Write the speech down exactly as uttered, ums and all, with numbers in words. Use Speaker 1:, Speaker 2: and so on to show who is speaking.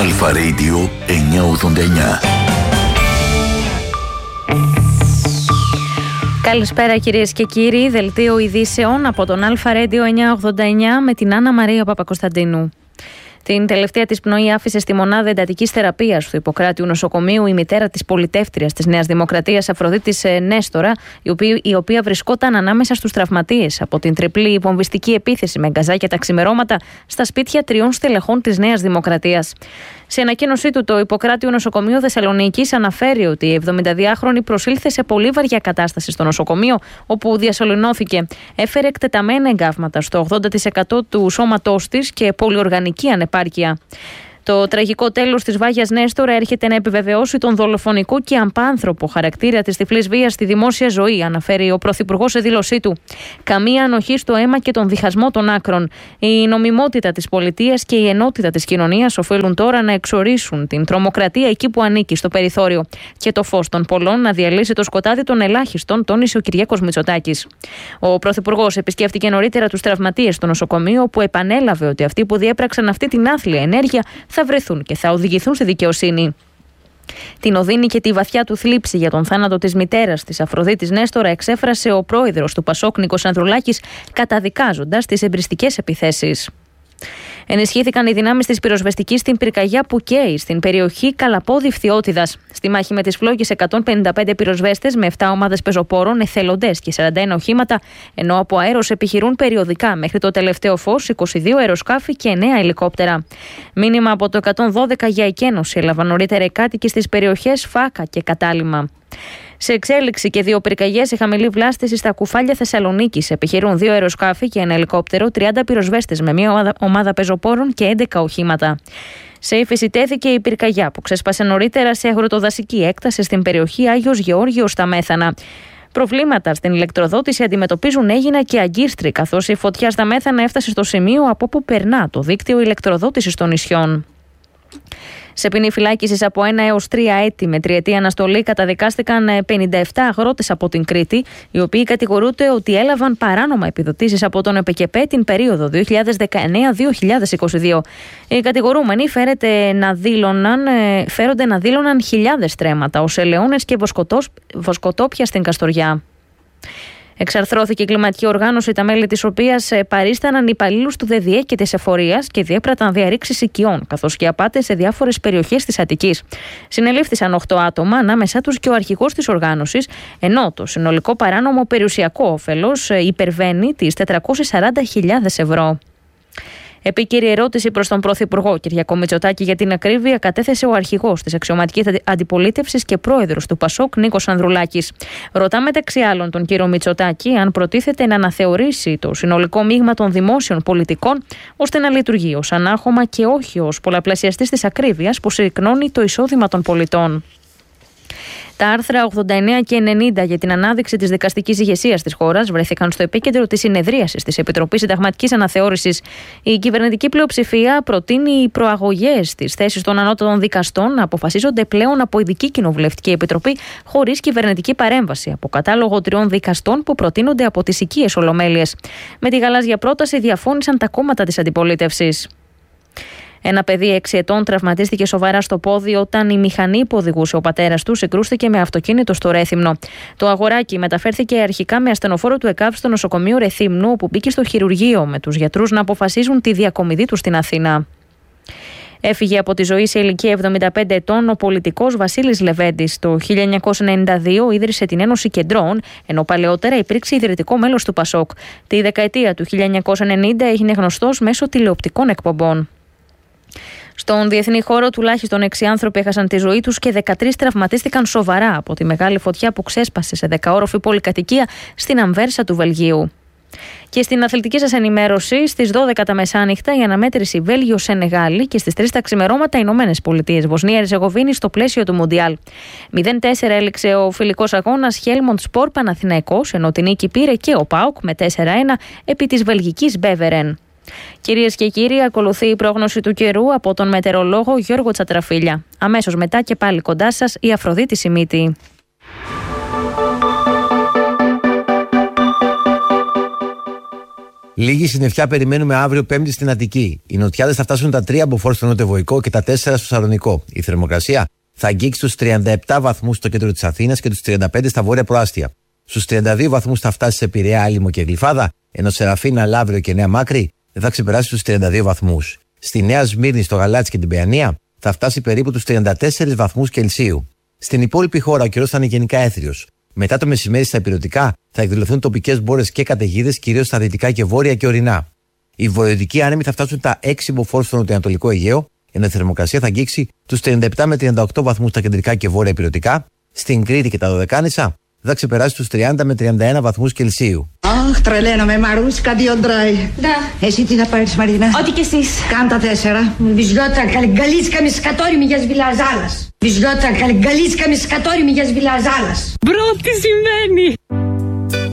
Speaker 1: Αλφα Radio εννιακόσια ογδόντα εννιά.
Speaker 2: Καλησπέρα κυρίες και κύριοι, δελτίο ειδήσεων από τον Αλφα Radio εννιακόσια ογδόντα εννιά με την Άννα Μαρία Παπακοσταντίνου. Την τελευταία της πνοή άφησε στη μονάδα εντατικής θεραπείας του Ιπποκράτειου νοσοκομείου η μητέρα της πολιτεύτριας της Νέας Δημοκρατίας Αφροδίτης Νέστορα, η οποία, η οποία βρισκόταν ανάμεσα στους τραυματίες από την τριπλή βομβιστική επίθεση με γκαζάκια τα ξημερώματα στα σπίτια τριών στελεχών της Νέας Δημοκρατίας. Σε ανακοίνωσή του, το Ιπποκράτειο Νοσοκομείο Θεσσαλονίκης αναφέρει ότι η εβδομηνταδυάχρονη προσήλθε σε πολύ βαριά κατάσταση στο νοσοκομείο, όπου διασωληνώθηκε. Έφερε εκτεταμένα εγκάβματα στο ογδόντα τοις εκατό του σώματός της και πολυοργανική ανεπάρκεια. Το τραγικό τέλος της Βάγιας Νέστορα έρχεται να επιβεβαιώσει τον δολοφονικό και απάνθρωπο χαρακτήρα της τυφλής βίας στη δημόσια ζωή, αναφέρει ο Πρωθυπουργός σε δήλωσή του. Καμία ανοχή στο αίμα και τον διχασμό των άκρων. Η νομιμότητα της πολιτείας και η ενότητα της κοινωνίας οφείλουν τώρα να εξορίσουν την τρομοκρατία εκεί που ανήκει, στο περιθώριο, και το φως των πολλών να διαλύσει το σκοτάδι των ελάχιστων, τόνισε ο Κυριάκος Μητσοτάκης. Ο Πρωθυπουργός επισκέφτηκε νωρίτερα τους τραυματίες στο νοσοκομείο, όπου επανέλαβε ότι αυτοί που διέπραξαν αυτή την άθλια ενέργεια θα βρεθούν και θα οδηγηθούν στη δικαιοσύνη. Την οδύνη και τη βαθιά του θλίψη για τον θάνατο της μητέρας της Αφροδίτης Νέστορα εξέφρασε ο πρόεδρος του Πασόκ Νίκος Ανδρουλάκης, καταδικάζοντας τις εμπριστικές επιθέσεις. Ενισχύθηκαν οι δυνάμεις της πυροσβεστικής στην πυρκαγιά που καίει στην περιοχή Καλαπόδη Φθιώτιδας. Στη μάχη με τις φλόγες, εκατόν πενήντα πέντε πυροσβέστες με επτά ομάδες πεζοπόρων, εθελοντές και σαράντα ένα οχήματα, ενώ από αέρος επιχειρούν περιοδικά μέχρι το τελευταίο φως είκοσι δύο αεροσκάφη και εννέα ελικόπτερα. Μήνυμα από το εκατόν δώδεκα για εκένωση έλαβαν νωρίτερα οι κάτοικοι στις περιοχές Φάκα και Κατάλημα. Σε εξέλιξη και δύο πυρκαγιές σε χαμηλή βλάστηση στα Κουφάλια Θεσσαλονίκης. Επιχειρούν δύο αεροσκάφη και ένα ελικόπτερο, τριάντα πυροσβέστες με μια ομάδα, ομάδα πεζοπόρων και έντεκα οχήματα. Σε ύφεση τέθηκε η πυρκαγιά που ξέσπασε νωρίτερα σε αγροτοδασική έκταση στην περιοχή Άγιος Γεώργιος στα Μέθανα. Προβλήματα στην ηλεκτροδότηση αντιμετωπίζουν Αίγινα και Αγκίστρη, καθώς η φωτιά στα Μέθανα έφτασε στο σημείο από όπου περνά το δίκτυο ηλεκτροδότησης των νησιών. Σε ποινή φυλάκισης από ένα έως τρία έτη με τριετή αναστολή καταδικάστηκαν πενήντα επτά αγρότες από την Κρήτη, οι οποίοι κατηγορούνται ότι έλαβαν παράνομα επιδοτήσεις από τον ΕΠΕΚΕΠΕ την περίοδο δύο χιλιάδες δεκαεννέα με δύο χιλιάδες είκοσι δύο. Οι κατηγορούμενοι φέρεται να δήλωναν, φέρονται να δήλωναν χιλιάδες στρέμματα ως ελαιώνες και βοσκοτόπια στην Καστοριά. Εξαρθρώθηκε η κλιματική οργάνωση, τα μέλη της οποίας παρίσταναν υπαλλήλους του ΔΕΔΙΕ και της Εφορίας και διέπραταν διαρρήξεις οικειών, καθώς και απάτες σε διάφορες περιοχές της Αττικής. Συνελήφθησαν οκτώ άτομα, ανάμεσά τους και ο αρχηγός της οργάνωσης, ενώ το συνολικό παράνομο περιουσιακό όφελος υπερβαίνει τις τετρακόσιες σαράντα χιλιάδες ευρώ. Επίκαιρη ερώτηση προς τον Πρωθυπουργό Κυριάκο Μητσοτάκη για την ακρίβεια κατέθεσε ο αρχηγός της αξιωματικής αντιπολίτευσης και πρόεδρος του Πασόκ Νίκος Ανδρουλάκης. Ρωτά μεταξύ άλλων τον κύριο Μητσοτάκη αν προτίθεται να αναθεωρήσει το συνολικό μείγμα των δημόσιων πολιτικών ώστε να λειτουργεί ως ανάχωμα και όχι ως πολλαπλασιαστής της ακρίβειας που συρρυκνώνει το εισόδημα των πολιτών. Τα άρθρα ογδόντα εννέα και ενενήντα για την ανάδειξη της δικαστικής ηγεσίας της χώρας βρέθηκαν στο επίκεντρο της συνεδρίασης της Επιτροπής Συνταγματικής Αναθεώρησης. Η κυβερνητική πλειοψηφία προτείνει οι προαγωγές στις θέσεις των ανώτατων δικαστών να αποφασίζονται πλέον από ειδική κοινοβουλευτική επιτροπή χωρίς κυβερνητική παρέμβαση, από κατάλογο τριών δικαστών που προτείνονται από τις οικίες ολομέλειες. Με τη γαλάζια πρόταση διαφώνησαν τα κόμματα της αντιπολίτευσης. Ένα παιδί έξι ετών τραυματίστηκε σοβαρά στο πόδι όταν η μηχανή που οδηγούσε ο πατέρας του συγκρούστηκε με αυτοκίνητο στο Ρέθυμνο. Το αγοράκι μεταφέρθηκε αρχικά με ασθενοφόρο του ΕΚΑΒ στο νοσοκομείο Ρεθύμνου, όπου μπήκε στο χειρουργείο με τους γιατρούς να αποφασίζουν τη διακομιδή του στην Αθήνα. Έφυγε από τη ζωή σε ηλικία εβδομήντα πέντε ετών ο πολιτικός Βασίλης Λεβέντης. Το χίλια εννιακόσια ενενήντα δύο ίδρυσε την Ένωση Κεντρών, ενώ παλαιότερα υπήρξε ιδρυτικό μέλος του Πασόκ. Τη δεκαετία του χίλια εννιακόσια ενενήντα έγινε γνωστός μέσω τηλεοπτικών εκπομπών. Στον διεθνή χώρο, τουλάχιστον έξι άνθρωποι έχασαν τη ζωή τους και δεκατρείς τραυματίστηκαν σοβαρά από τη μεγάλη φωτιά που ξέσπασε σε δεκαόροφη πολυκατοικία στην Αμβέρσα του Βελγίου. Και στην αθλητική σας ενημέρωση, στις δώδεκα τα μεσάνυχτα η αναμέτρηση Βέλγιο-Σενεγάλη και στις τρεις τα ξημερώματα Ηνωμένες Πολιτείες Βοσνία-Ερζεγοβίνη στο πλαίσιο του Μουντιάλ. μηδέν τέσσερα έληξε ο φιλικός αγώνας Χέλμοντ Σπορ Παναθηναϊκός, ενώ την νίκη πήρε και ο ΠΑΟΚ με τέσσερα ένα επί της βελγικής Μπέβερεν. Κυρίες και κύριοι, ακολουθεί η πρόγνωση του καιρού από τον μετεωρολόγο Γιώργο Τσατραφίλια. Αμέσως μετά και πάλι κοντά σας η Αφροδίτη Σιμίτη.
Speaker 3: Λίγη συννεφιά περιμένουμε αύριο Πέμπτη στην Αττική. Οι νοτιάδες θα φτάσουν τα τρία μποφόρ στο νοτιοβοϊκό και τα τέσσερα στο Σαλονικό. Η θερμοκρασία θα αγγίξει τους τριάντα επτά βαθμούς στο κέντρο της Αθήνας και τους τριάντα πέντε στα βόρεια προάστια. Στους τριάντα δύο βαθμούς θα φτάσει σε Πειραιά, Άλυμο και Γλυφάδα, ενώ Σεραφίνα, Λαύριο και Νέα Μάκρη δεν θα ξεπεράσει τους τριάντα δύο βαθμούς. Στη Νέα Σμύρνη, στο Γαλάτσι και την Παιανία θα φτάσει περίπου τους τριάντα τέσσερις βαθμούς Κελσίου. Στην υπόλοιπη χώρα ο καιρός θα είναι γενικά έθριος. Μετά το μεσημέρι στα ηπειρωτικά θα εκδηλωθούν τοπικές μπόρες και καταιγίδες, κυρίως στα δυτικά και βόρεια και ορεινά. Οι βορειοδυτικοί άνεμοι θα φτάσουν τα έξι μποφόρ στο νοτιοανατολικό Αιγαίο, ενώ η θερμοκρασία θα αγγίξει τους τριάντα επτά με τριάντα οκτώ βαθμούς στα κεντρικά και βόρεια ηπειρωτικά. Στην Κρήτη και τα Δωδεκάνησα θα ξεπεράσει τους τριάντα με τριάντα ένα βαθμούς Κελσίου.
Speaker 4: Αχ, τρελαίνομαι, Μαρούσκα, δύο ντράι.
Speaker 5: Да.
Speaker 4: Εσύ τι θα πάρεις, Μαρίνα?
Speaker 5: Ό,τι κι εσείς.
Speaker 4: Κάντα τέσσερα.
Speaker 5: Βυζιώτα, καλυγκαλίσκαμε с которыми я σβηλαζάλας. Βυζιώτα, καλυγκαλίσκαμε с которыми я σβηλαζάλας.
Speaker 2: Μπρο, τι σημαίνει?